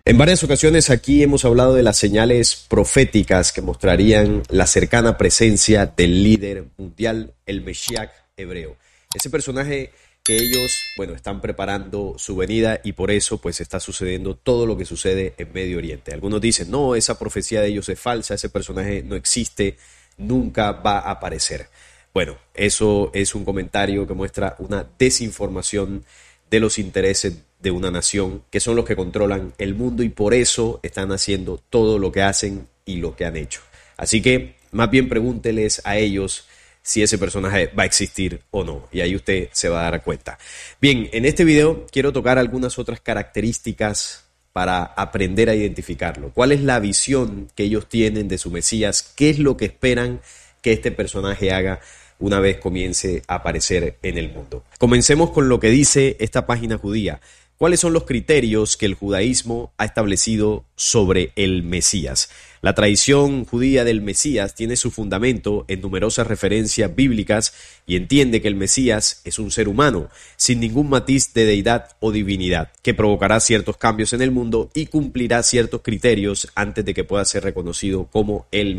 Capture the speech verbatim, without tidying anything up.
En varias ocasiones aquí hemos hablado de las señales proféticas que mostrarían la cercana presencia del líder mundial, el Mesías hebreo. Ese personaje que ellos, bueno, están preparando su venida y por eso pues está sucediendo todo lo que sucede en Medio Oriente. Algunos dicen, no, esa profecía de ellos es falsa, ese personaje no existe, nunca va a aparecer. Bueno, eso es un comentario que muestra una desinformación de los intereses de una nación, que son los que controlan el mundo y por eso están haciendo todo lo que hacen y lo que han hecho. Así que más bien pregúnteles a ellos si ese personaje va a existir o no, y ahí usted se va a dar cuenta. Bien, en este video quiero tocar algunas otras características para aprender a identificarlo. ¿Cuál es la visión que ellos tienen de su Mesías? ¿Qué es lo que esperan que este personaje haga una vez comience a aparecer en el mundo? Comencemos con lo que dice esta página judía. ¿Cuáles son los criterios que el judaísmo ha establecido sobre el Mesías? La tradición judía del Mesías tiene su fundamento en numerosas referencias bíblicas y entiende que el Mesías es un ser humano, sin ningún matiz de deidad o divinidad, que provocará ciertos cambios en el mundo y cumplirá ciertos criterios antes de que pueda ser reconocido como el Mesías.